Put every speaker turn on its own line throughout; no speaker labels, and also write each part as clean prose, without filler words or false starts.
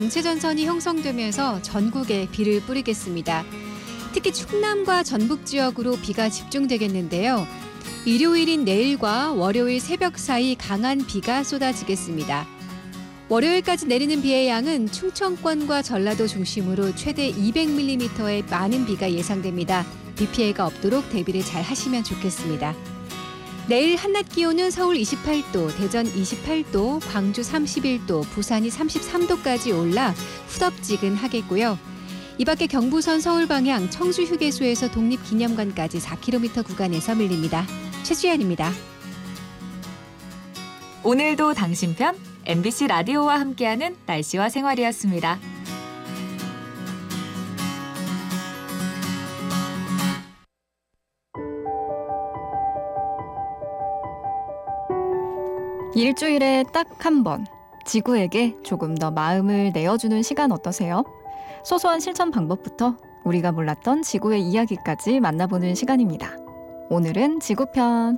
광채전선이 형성되면서 전국에 비를 뿌리겠습니다. 특히 충남과 전북 지역으로 비가 집중되겠는데요. 일요일인 내일과 월요일 새벽 사이 강한 비가 쏟아지겠습니다. 월요일까지 내리는 비의 양은 충청권과 전라도 중심으로 최대 200mm의 많은 비가 예상됩니다. 비 피해가 없도록 대비를 잘 하시면 좋겠습니다. 내일 한낮 기온은 서울 28도, 대전 28도, 광주 31도, 부산이 33도까지 올라 후덥지근하겠고요. 이 밖에 경부선 서울 방향 청주 휴게소에서 독립기념관까지 4km 구간에서 밀립니다. 최수연입니다.
오늘도 당신 편 MBC 라디오와 함께하는 날씨와 생활이었습니다.
일주일에 딱 한 번, 지구에게 조금 더 마음을 내어주는 시간 어떠세요? 소소한 실천 방법부터 우리가 몰랐던 지구의 이야기까지 만나보는 시간입니다. 오늘은 지구편.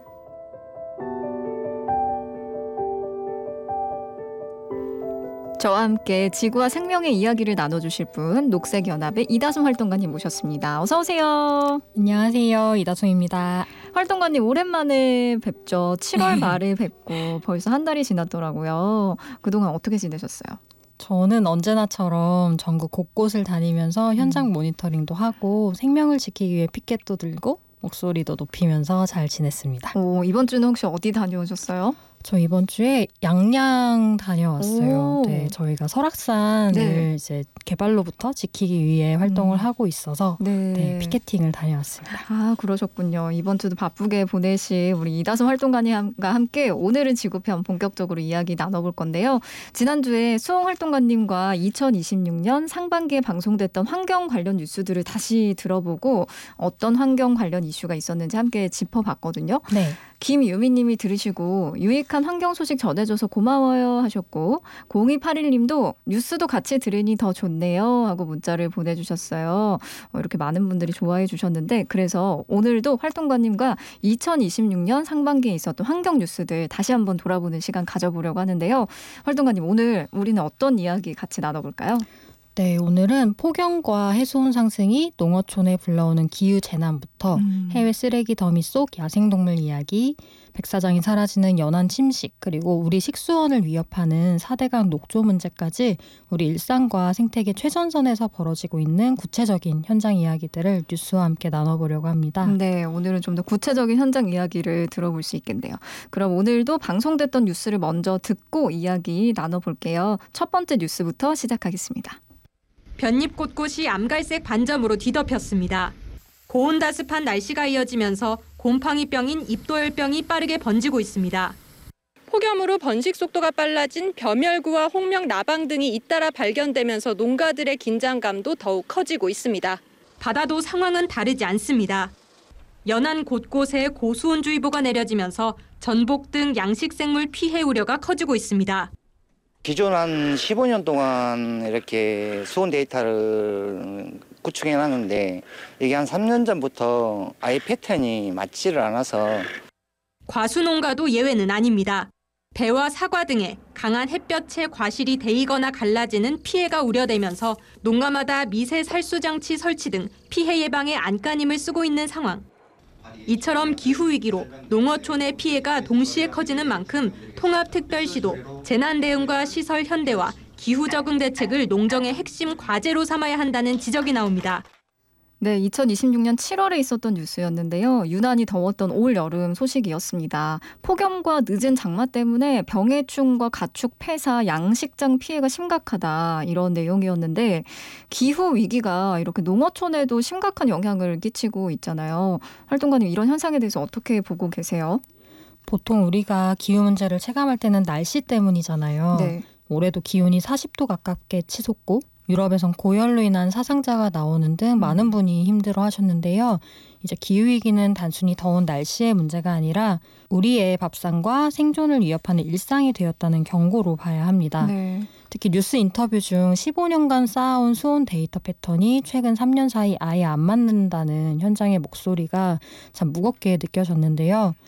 저와 함께 지구와 생명의 이야기를 나눠주실 분, 녹색연합의 이다솜 활동가님 모셨습니다. 어서 오세요.
안녕하세요. 이다솜입니다.
활동가님 오랜만에 뵙죠. 7월 말에 뵙고 벌써 한 달이 지났더라고요. 그동안 어떻게 지내셨어요?
저는 언제나처럼 전국 곳곳을 다니면서 현장 모니터링도 하고 생명을 지키기 위해 피켓도 들고 목소리도 높이면서 잘 지냈습니다.
이번 주는 혹시 어디 다녀오셨어요?
저 이번 주에 양양 다녀왔어요. 네, 저희가 설악산을 이제 개발로부터 지키기 위해 활동을 하고 있어서 네, 피켓팅을 다녀왔습니다.
아, 그러셨군요. 이번 주도 바쁘게 보내신 우리 이다솜 활동가님과 함께 오늘은 지구편 본격적으로 이야기 나눠볼 건데요. 지난주에 수홍 활동가님과 2026년 상반기에 방송됐던 환경 관련 뉴스들을 다시 들어보고 어떤 환경 관련 이슈가 있었는지 함께 짚어봤거든요.
네.
김유미님이 들으시고 유익한 환경 소식 전해줘서 고마워요 하셨고 0281님도 뉴스도 같이 들으니 더 좋네요 하고 문자를 보내주셨어요. 이렇게 많은 분들이 좋아해 주셨는데 그래서 오늘도 활동가님과 2026년 상반기에 있었던 환경 뉴스들 다시 한번 돌아보는 시간 가져보려고 하는데요. 활동가님 오늘 우리는 어떤 이야기 같이 나눠볼까요?
네, 오늘은 폭염과 해수온 상승이 농어촌에 불러오는 기후 재난부터 해외 쓰레기 더미 속 야생동물 이야기, 백사장이 사라지는 연안 침식, 그리고 우리 식수원을 위협하는 4대강 녹조 문제까지 우리 일상과 생태계 최전선에서 벌어지고 있는 구체적인 현장 이야기들을 뉴스와 함께 나눠보려고 합니다.
네, 오늘은 좀 더 구체적인 현장 이야기를 들어볼 수 있겠네요. 그럼 오늘도 방송됐던 뉴스를 먼저 듣고 이야기 나눠볼게요. 첫 번째 뉴스부터 시작하겠습니다.
볏잎 곳곳이 암갈색 반점으로 뒤덮였습니다. 고온다습한 날씨가 이어지면서 곰팡이병인 입도열병이 빠르게 번지고 있습니다. 폭염으로 번식 속도가 빨라진 벼멸구와 홍명, 나방 등이 잇따라 발견되면서 농가들의 긴장감도 더욱 커지고 있습니다. 바다도 상황은 다르지 않습니다. 연안 곳곳에 고수온주의보가 내려지면서 전복 등 양식생물 피해 우려가 커지고 있습니다.
기존 한 15년 동안 이렇게 수온 데이터를 구축해 놨는데 이게 한 3년 전부터 아예 패턴이 맞지를 않아서
과수농가도 예외는 아닙니다. 배와 사과 등에 강한 햇볕에 과실이 데이거나 갈라지는 피해가 우려되면서 농가마다 미세 살수 장치 설치 등 피해 예방에 안간힘을 쓰고 있는 상황. 이처럼 기후위기로 농어촌의 피해가 동시에 커지는 만큼 통합특별시도 재난대응과 시설 현대화, 기후적응 대책을 농정의 핵심 과제로 삼아야 한다는 지적이 나옵니다.
네, 2026년 7월에 있었던 뉴스였는데요. 유난히 더웠던 올 여름 소식이었습니다. 폭염과 늦은 장마 때문에 병해충과 가축 폐사, 양식장 피해가 심각하다 이런 내용이었는데 기후 위기가 이렇게 농어촌에도 심각한 영향을 끼치고 있잖아요. 활동가님 이런 현상에 대해서 어떻게 보고 계세요?
보통 우리가 기후 문제를 체감할 때는 날씨 때문이잖아요.
네.
올해도 기온이 40도 가깝게 치솟고 유럽에선 고열로 인한 사상자가 나오는 등 많은 분이 힘들어하셨는데요. 이제 기후위기는 단순히 더운 날씨의 문제가 아니라 우리의 밥상과 생존을 위협하는 일상이 되었다는 경고로 봐야 합니다.
네.
특히 뉴스 인터뷰 중 15년간 쌓아온 수온 데이터 패턴이 최근 3년 사이 아예 안 맞는다는 현장의 목소리가 참 무겁게 느껴졌는데요.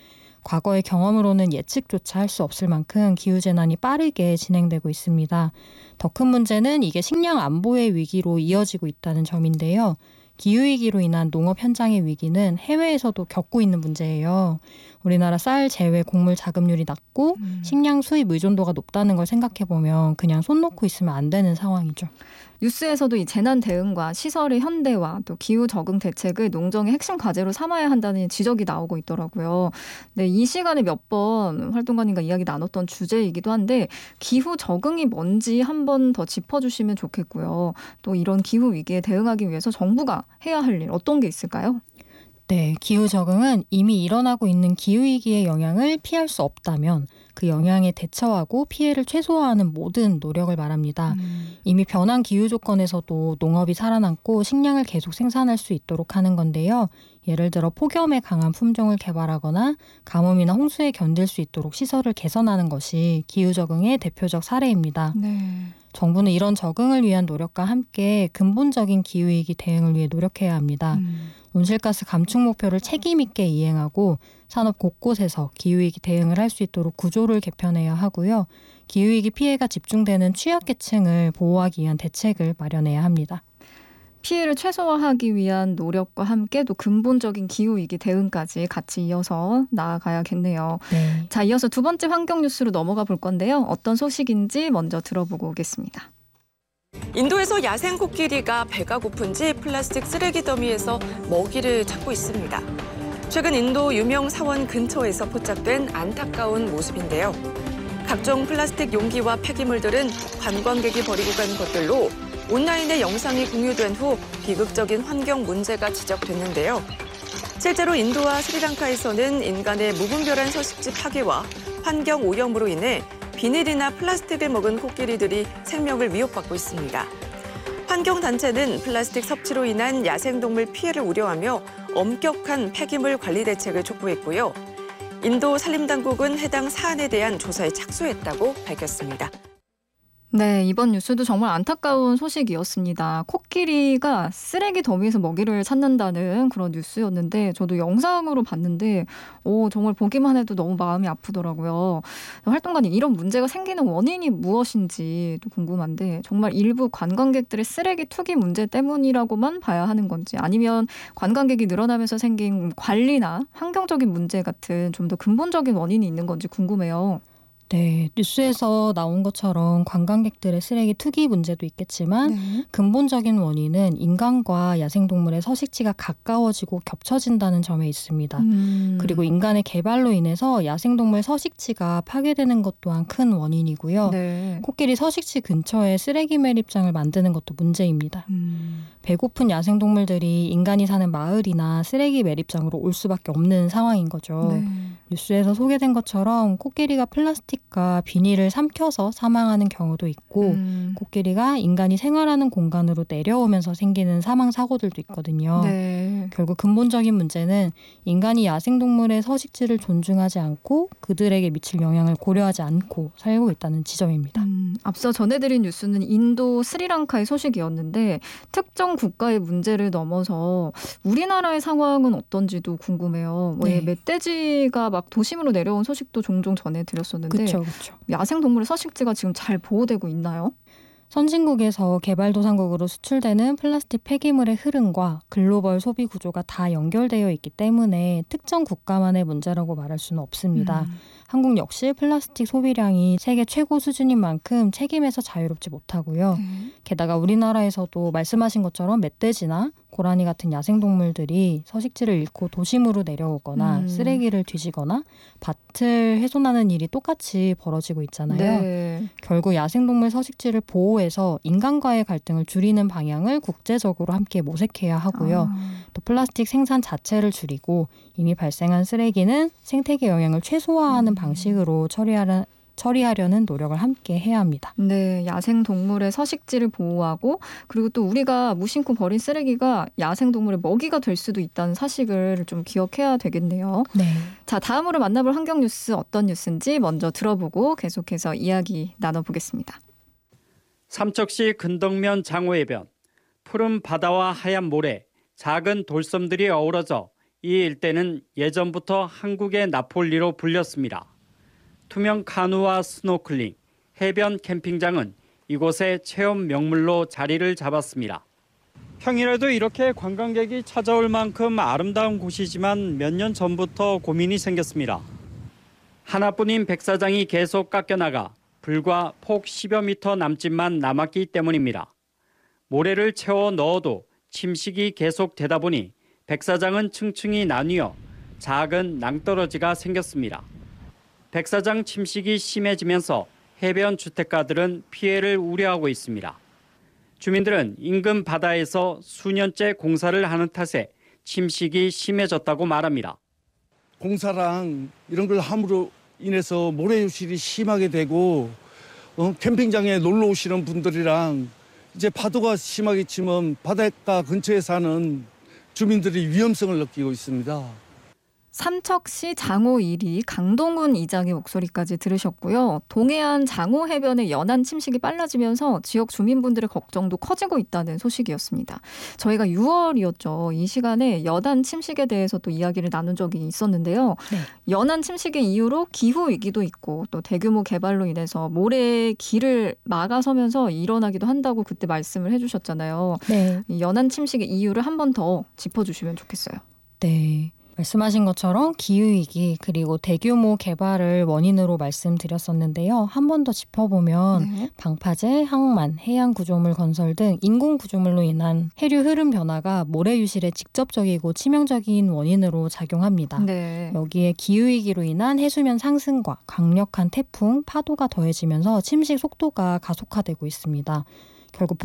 과거의 경험으로는 예측조차 할 수 없을 만큼 기후재난이 빠르게 진행되고 있습니다. 더 큰 문제는 이게 식량 안보의 위기로 이어지고 있다는 점인데요. 기후위기로 인한 농업 현장의 위기는 해외에서도 겪고 있는 문제예요. 우리나라 쌀 제외 곡물 자급률이 낮고 식량 수입 의존도가 높다는 걸 생각해보면 그냥 손 놓고 있으면 안 되는 상황이죠.
뉴스에서도 이 재난 대응과 시설의 현대화, 또 기후 적응 대책을 농정의 핵심 과제로 삼아야 한다는 지적이 나오고 있더라고요. 네, 이 시간에 몇 번 활동가님과 이야기 나눴던 주제이기도 한데 기후 적응이 뭔지 한 번 더 짚어주시면 좋겠고요. 또 이런 기후 위기에 대응하기 위해서 정부가 해야 할 일 어떤 게 있을까요?
네, 기후 적응은 이미 일어나고 있는 기후위기의 영향을 피할 수 없다면 그 영향에 대처하고 피해를 최소화하는 모든 노력을 말합니다. 이미 변한 기후 조건에서도 농업이 살아남고 식량을 계속 생산할 수 있도록 하는 건데요. 예를 들어 폭염에 강한 품종을 개발하거나 가뭄이나 홍수에 견딜 수 있도록 시설을 개선하는 것이 기후 적응의 대표적 사례입니다.
네.
정부는 이런 적응을 위한 노력과 함께 근본적인 기후위기 대응을 위해 노력해야 합니다. 온실가스 감축 목표를 책임 있게 이행하고 산업 곳곳에서 기후위기 대응을 할 수 있도록 구조를 개편해야 하고요. 기후위기 피해가 집중되는 취약계층을 보호하기 위한 대책을 마련해야 합니다.
피해를 최소화하기 위한 노력과 함께 또 근본적인 기후위기 대응까지 같이 이어서 나아가야겠네요.
네.
자, 이어서 두 번째 환경 뉴스로 넘어가 볼 건데요. 어떤 소식인지 먼저 들어보고 오겠습니다.
인도에서 야생 코끼리가 배가 고픈지 플라스틱 쓰레기 더미에서 먹이를 찾고 있습니다. 최근 인도 유명 사원 근처에서 포착된 안타까운 모습인데요. 각종 플라스틱 용기와 폐기물들은 관광객이 버리고 간 것들로 온라인에 영상이 공유된 후 비극적인 환경 문제가 지적됐는데요. 실제로 인도와 스리랑카에서는 인간의 무분별한 서식지 파괴와 환경 오염으로 인해 비닐이나 플라스틱을 먹은 코끼리들이 생명을 위협받고 있습니다. 환경단체는 플라스틱 섭취로 인한 야생동물 피해를 우려하며 엄격한 폐기물 관리 대책을 촉구했고요. 인도 산림당국은 해당 사안에 대한 조사에 착수했다고 밝혔습니다.
네, 이번 뉴스도 정말 안타까운 소식이었습니다. 코끼리가 쓰레기 더미에서 먹이를 찾는다는 그런 뉴스였는데 저도 영상으로 봤는데 정말 보기만 해도 너무 마음이 아프더라고요. 활동가님, 이런 문제가 생기는 원인이 무엇인지 또 궁금한데 정말 일부 관광객들의 쓰레기 투기 문제 때문이라고만 봐야 하는 건지 아니면 관광객이 늘어나면서 생긴 관리나 환경적인 문제 같은 좀 더 근본적인 원인이 있는 건지 궁금해요.
네, 뉴스에서 나온 것처럼 관광객들의 쓰레기 투기 문제도 있겠지만
네.
근본적인 원인은 인간과 야생동물의 서식지가 가까워지고 겹쳐진다는 점에 있습니다. 그리고 인간의 개발로 인해서 야생동물 서식지가 파괴되는 것 또한 큰 원인이고요.
네.
코끼리 서식지 근처에 쓰레기 매립장을 만드는 것도 문제입니다. 배고픈 야생동물들이 인간이 사는 마을이나 쓰레기 매립장으로 올 수밖에 없는 상황인 거죠.
네.
뉴스에서 소개된 것처럼 코끼리가 플라스틱과 비닐을 삼켜서 사망하는 경우도 있고 코끼리가 인간이 생활하는 공간으로 내려오면서 생기는 사망 사고들도 있거든요.
네.
결국 근본적인 문제는 인간이 야생동물의 서식지를 존중하지 않고 그들에게 미칠 영향을 고려하지 않고 살고 있다는 지점입니다.
앞서 전해드린 뉴스는 인도 스리랑카의 소식이었는데 특정 국가의 문제를 넘어서 우리나라의 상황은 어떤지도 궁금해요.
네.
멧돼지가 막 도심으로 내려온 소식도 종종 전해드렸었는데
그렇죠.
야생동물의 서식지가 지금 잘 보호되고 있나요?
선진국에서 개발도상국으로 수출되는 플라스틱 폐기물의 흐름과 글로벌 소비 구조가 다 연결되어 있기 때문에 특정 국가만의 문제라고 말할 수는 없습니다. 한국 역시 플라스틱 소비량이 세계 최고 수준인 만큼 책임에서 자유롭지 못하고요. 게다가 우리나라에서도 말씀하신 것처럼 멧돼지나 고라니 같은 야생동물들이 서식지를 잃고 도심으로 내려오거나 쓰레기를 뒤지거나 밭을 훼손하는 일이 똑같이 벌어지고 있잖아요.
네.
결국 야생동물 서식지를 보호해서 인간과의 갈등을 줄이는 방향을 국제적으로 함께 모색해야 하고요. 또 플라스틱 생산 자체를 줄이고 이미 발생한 쓰레기는 생태계 영향을 최소화하는 방식으로 처리하려는 노력을 함께 해야 합니다.
네, 야생동물의 서식지를 보호하고 그리고 또 우리가 무심코 버린 쓰레기가 야생동물의 먹이가 될 수도 있다는 사실을 좀 기억해야 되겠네요.
네.
자, 다음으로 만나볼 환경 뉴스 어떤 뉴스인지 먼저 들어보고 계속해서 이야기 나눠보겠습니다.
삼척시 근덕면 장호해변, 푸른 바다와 하얀 모래, 작은 돌섬들이 어우러져 이 일대는 예전부터 한국의 나폴리로 불렸습니다. 투명 카누와 스노클링, 해변 캠핑장은 이곳의 체험 명물로 자리를 잡았습니다. 평일에도 이렇게 관광객이 찾아올 만큼 아름다운 곳이지만 몇 년 전부터 고민이 생겼습니다. 하나뿐인 백사장이 계속 깎여나가 불과 폭 10여 미터 남짓만 남았기 때문입니다. 모래를 채워 넣어도 침식이 계속되다 보니 백사장은 층층이 나뉘어 작은 낭떠러지가 생겼습니다. 백사장 침식이 심해지면서 해변 주택가들은 피해를 우려하고 있습니다. 주민들은 인근 바다에서 수년째 공사를 하는 탓에 침식이 심해졌다고 말합니다.
공사랑 이런 걸 함으로 인해서 모래 유실이 심하게 되고 캠핑장에 놀러 오시는 분들이랑 이제 파도가 심하게 치면 바닷가 근처에 사는 주민들이 위험성을 느끼고 있습니다.
삼척시 장호 1위 강동훈 이장의 목소리까지 들으셨고요. 동해안 장호 해변의 연안 침식이 빨라지면서 지역 주민분들의 걱정도 커지고 있다는 소식이었습니다. 저희가 6월이었죠. 이 시간에 연안 침식에 대해서 또 이야기를 나눈 적이 있었는데요.
네.
연안 침식의 이유로 기후 위기도 있고 또 대규모 개발로 인해서 모래의 길을 막아서면서 일어나기도 한다고 그때 말씀을 해주셨잖아요.
네.
이 연안 침식의 이유를 한 번 더 짚어주시면 좋겠어요.
네. 말씀하신 것처럼 기후위기 그리고 대규모 개발을 원인으로 말씀드렸었는데요. 한 번 더 짚어보면
네.
방파제, 항만, 해양 구조물 건설 등 인공 구조물로 인한 해류 흐름 변화가 모래 유실의 직접적이고 치명적인 원인으로 작용합니다.
네.
여기에 기후위기로 인한 해수면 상승과 강력한 태풍, 파도가 더해지면서 침식 속도가 가속화되고 있습니다. 결국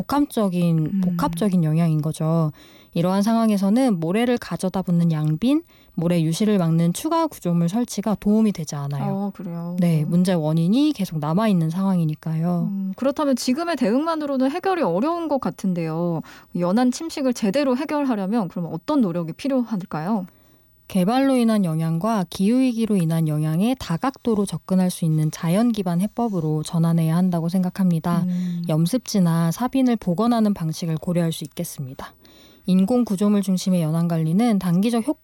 복합적인 영향인 거죠. 이러한 상황에서는 모래를 가져다 붓는 양빈, 모래 유실을 막는 추가 구조물 설치가 도움이 되지 않아요.
그래요.
네, 문제 원인이 계속 남아있는 상황이니까요.
그렇다면 지금의 대응만으로는 해결이 어려운 것 같은데요. 연안 침식을 제대로 해결하려면 그럼 어떤 노력이 필요할까요?
개발로 인한 영향과 기후위기로 인한 영향에 다각도로 접근할 수 있는 자연 기반 해법으로 전환해야 한다고 생각합니다. 염습지나 사빈을 복원하는 방식을 고려할 수 있겠습니다. 인공 구조물 중심의 연안 관리는 단기적